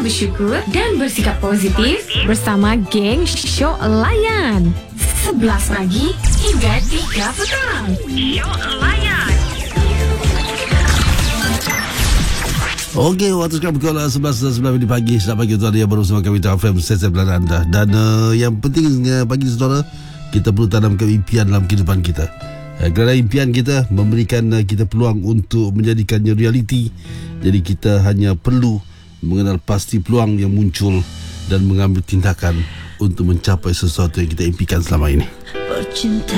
bersyukur dan bersikap positif bersama geng Syok Layan. 11 pagi hingga 3 petang. Syok Layan. Okey, waktu sekarang pukul 11.09 pagi. Selamat pagi tuan yang baru bersama kami di FM Stesen Belanda anda. Dan yang penting pagi saudara, kita perlu tanamkan impian dalam kehidupan kita. Kerana impian kita memberikan kita peluang untuk menjadikannya realiti. Jadi kita hanya perlu mengenal pasti peluang yang muncul dan mengambil tindakan untuk mencapai sesuatu yang kita impikan selama ini.